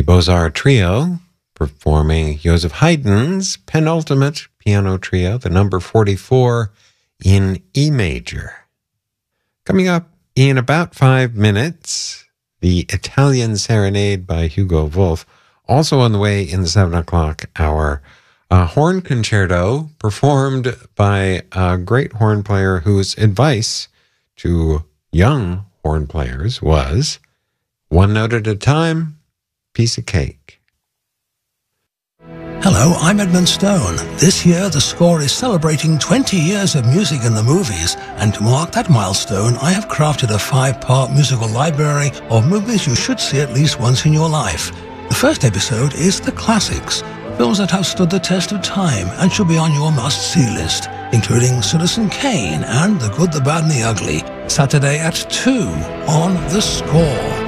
Beaux-Arts Trio performing Joseph Haydn's penultimate piano trio, the number 44 in E major. Coming up in about 5 minutes, the Italian Serenade by Hugo Wolf. Also on the way in the 7 o'clock hour, a horn concerto performed by a great horn player whose advice to young horn players was one note at a time, piece of cake. Hello, I'm Edmund Stone. This year, the score is celebrating 20 years of music in the movies, and to mark that milestone, I have crafted a 5-part musical library of movies you should see at least once in your life. The first episode is The Classics, films that have stood the test of time and should be on your must-see list, including Citizen Kane and The Good, the Bad and the Ugly, Saturday at 2 on The Score.